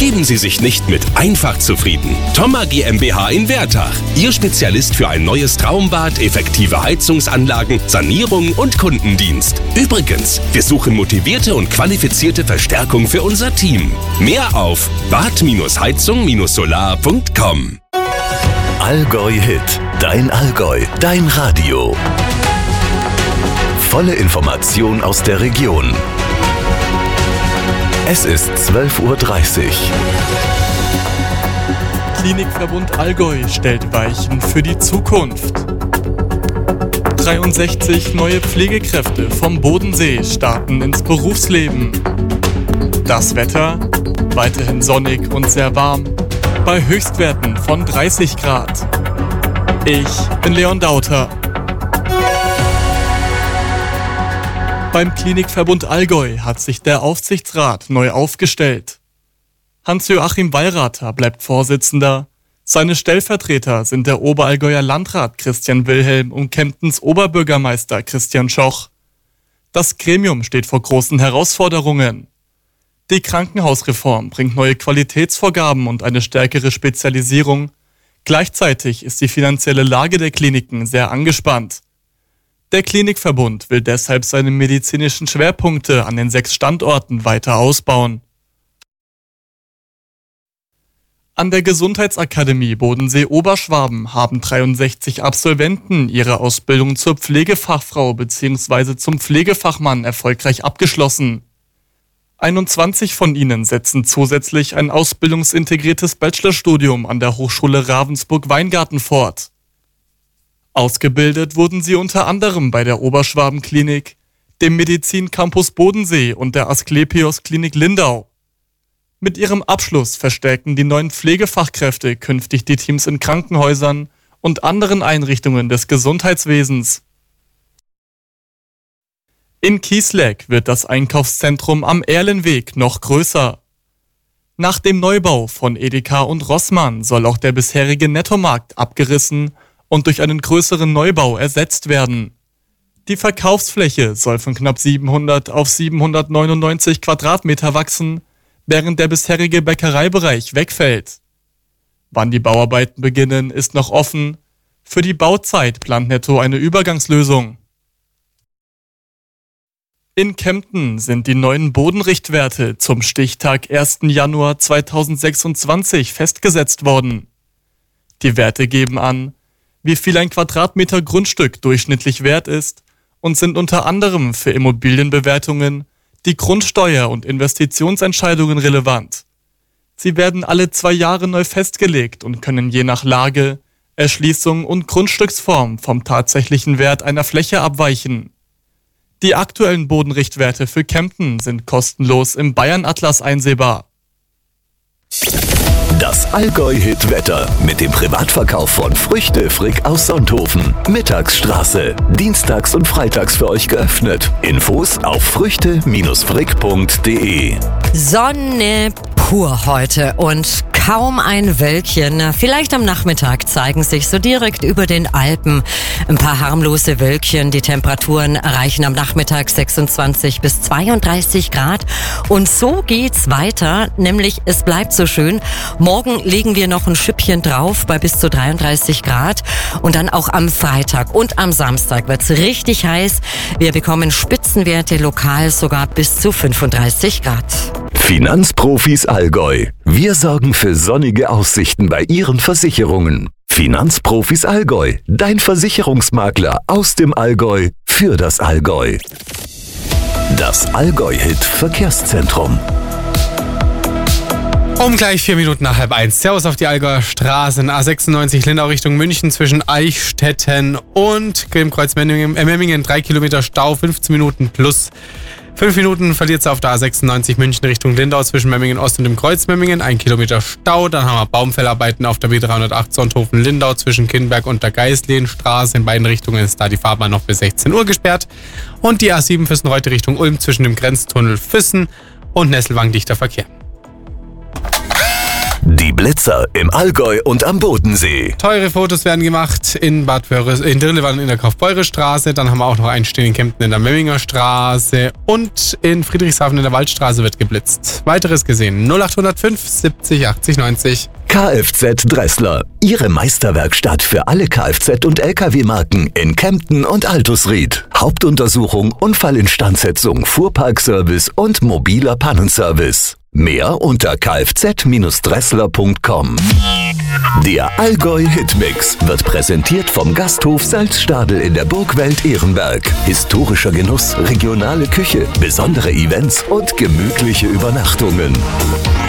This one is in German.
Geben Sie sich nicht mit einfach zufrieden. Thoma GmbH in Wertach. Ihr Spezialist für ein neues Traumbad, effektive Heizungsanlagen, Sanierung und Kundendienst. Übrigens, wir suchen motivierte und qualifizierte Verstärkung für unser Team. Mehr auf bad-heizung-solar.com. Allgäu Hit. Dein Allgäu. Dein Radio. Volle Information aus der Region. Es ist 12:30 Uhr. Klinikverbund Allgäu stellt Weichen für die Zukunft. 63 neue Pflegekräfte vom Bodensee starten ins Berufsleben. Das Wetter weiterhin sonnig und sehr warm, bei Höchstwerten von 30 Grad. Ich bin Leon Dauter. Beim Klinikverbund Allgäu hat sich der Aufsichtsrat neu aufgestellt. Hans-Joachim Wallrather bleibt Vorsitzender. Seine Stellvertreter sind der Oberallgäuer Landrat Christian Wilhelm und Kemptens Oberbürgermeister Christian Schoch. Das Gremium steht vor großen Herausforderungen. Die Krankenhausreform bringt neue Qualitätsvorgaben und eine stärkere Spezialisierung. Gleichzeitig ist die finanzielle Lage der Kliniken sehr angespannt. Der Klinikverbund will deshalb seine medizinischen Schwerpunkte an den 6 Standorten weiter ausbauen. An der Gesundheitsakademie Bodensee-Oberschwaben haben 63 Absolventen ihre Ausbildung zur Pflegefachfrau bzw. zum Pflegefachmann erfolgreich abgeschlossen. 21 von ihnen setzen zusätzlich ein ausbildungsintegriertes Bachelorstudium an der Hochschule Ravensburg-Weingarten fort. Ausgebildet wurden sie unter anderem bei der Oberschwaben-Klinik, dem Medizin-Campus Bodensee und der Asklepios-Klinik Lindau. Mit ihrem Abschluss verstärken die neuen Pflegefachkräfte künftig die Teams in Krankenhäusern und anderen Einrichtungen des Gesundheitswesens. In Kiesleck wird das Einkaufszentrum am Erlenweg noch größer. Nach dem Neubau von Edeka und Rossmann soll auch der bisherige Nettomarkt abgerissen und durch einen größeren Neubau ersetzt werden. Die Verkaufsfläche soll von knapp 700 auf 799 Quadratmeter wachsen, während der bisherige Bäckereibereich wegfällt. Wann die Bauarbeiten beginnen, ist noch offen. Für die Bauzeit plant Netto eine Übergangslösung. In Kempten sind die neuen Bodenrichtwerte zum Stichtag 1. Januar 2026 festgesetzt worden. Die Werte geben an, wie viel ein Quadratmeter Grundstück durchschnittlich wert ist und sind unter anderem für Immobilienbewertungen, die Grundsteuer- und Investitionsentscheidungen relevant. Sie werden alle 2 Jahre neu festgelegt und können je nach Lage, Erschließung und Grundstücksform vom tatsächlichen Wert einer Fläche abweichen. Die aktuellen Bodenrichtwerte für Kempten sind kostenlos im Bayern-Atlas einsehbar. Das Allgäu-Hit-Wetter mit dem Privatverkauf von Früchte Frick aus Sonthofen. Mittagsstraße. Dienstags und freitags für euch geöffnet. Infos auf früchte-frick.de. Sonne pur heute und kaum ein Wölkchen. Vielleicht am Nachmittag zeigen sich so direkt über den Alpen ein paar harmlose Wölkchen. Die Temperaturen erreichen am Nachmittag 26 bis 32 Grad. Und so geht's weiter, nämlich es bleibt so schön. Morgen legen wir noch ein Schüppchen drauf bei bis zu 33 Grad. Und dann auch am Freitag und am Samstag wird's richtig heiß. Wir bekommen Spitzenwerte lokal sogar bis zu 35 Grad. Finanzprofis Allgäu. Wir sorgen für sonnige Aussichten bei Ihren Versicherungen. Finanzprofis Allgäu. Dein Versicherungsmakler aus dem Allgäu für das Allgäu. Das Allgäu-Hit Verkehrszentrum. Um gleich 4 Minuten nach 12:30. Servus auf die Allgäuer Straßen. A96 Lindau Richtung München zwischen Eichstätten und Kreuzberg Memmingen. 3 Kilometer Stau, 15 Minuten plus. 5 Minuten verliert es auf der A96 München Richtung Lindau zwischen Memmingen Ost und dem Kreuz Memmingen. 1 Kilometer Stau. Dann haben wir Baumfellarbeiten auf der B308 Sonthofen Lindau zwischen Kinnberg und der Geisleenstraße. In beiden Richtungen ist da die Fahrbahn noch bis 16 Uhr gesperrt. Und die A7 Füssen-Reute Richtung Ulm zwischen dem Grenztunnel Füssen und Nesselwang dichter Verkehr. Die Blitzer im Allgäu und am Bodensee. Teure Fotos werden gemacht in Dirlewangen in der Kaufbeurer-Straße. Dann haben wir auch noch einen stehen in Kempten in der Memminger Straße. Und in Friedrichshafen in der Waldstraße wird geblitzt. Weiteres gesehen 0805 70 80 90. Kfz Dressler. Ihre Meisterwerkstatt für alle Kfz- und Lkw-Marken in Kempten und Altusried. Hauptuntersuchung, Unfallinstandsetzung, Fuhrparkservice und mobiler Pannenservice. Mehr unter kfz-dressler.com. Der Allgäu Hitmix wird präsentiert vom Gasthof Salzstadel in der Burgwelt Ehrenberg. Historischer Genuss, regionale Küche, besondere Events und gemütliche Übernachtungen.